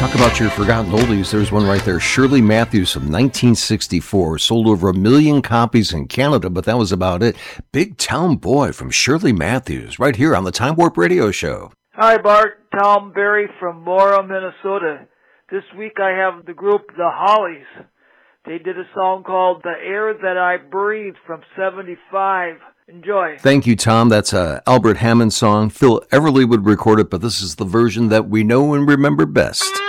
Talk about your forgotten oldies. There's one right there. Shirley Matthews from 1964. Sold over 1 million copies in Canada, but that was about it. Big Town Boy from Shirley Matthews right here on the Time Warp Radio Show. Hi, Bart. Tom Berry from Mora, Minnesota. This week I have the group The Hollies. They did a song called The Air That I Breathe from 75. Enjoy. Thank you, Tom. That's a Albert Hammond song. Phil Everly would record it, but this is the version that we know and remember best.